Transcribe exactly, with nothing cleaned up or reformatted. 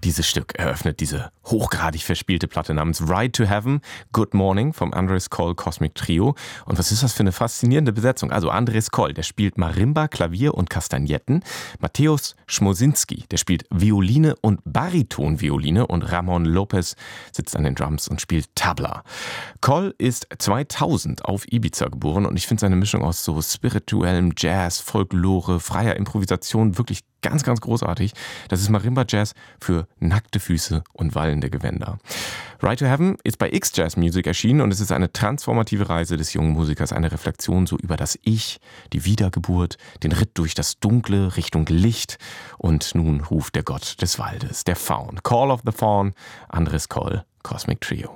Dieses Stück eröffnet diese hochgradig verspielte Platte namens Ride to Heaven, Good Morning vom Andres Coll Cosmic Trio. Und was ist das für eine faszinierende Besetzung? Also Andres Coll, der spielt Marimba, Klavier und Kastagnetten. Mateusz Smosinski, der spielt Violine und Baritonvioline. Und Ramon Lopez sitzt an den Drums und spielt Tabla. Coll ist zweitausend auf Ibiza geboren und ich finde seine Mischung aus so spirituellem Jazz, Folklore, freier Improvisation wirklich ganz, ganz großartig. Das ist Marimba-Jazz für nackte Füße und wallende Gewänder. Ride to Heaven ist bei X-Jazz Music erschienen und es ist eine transformative Reise des jungen Musikers, eine Reflexion so über das Ich, die Wiedergeburt, den Ritt durch das Dunkle Richtung Licht und nun ruft der Gott des Waldes, der Faun. Call of the Faun, Andres Coll, Cosmic Trio.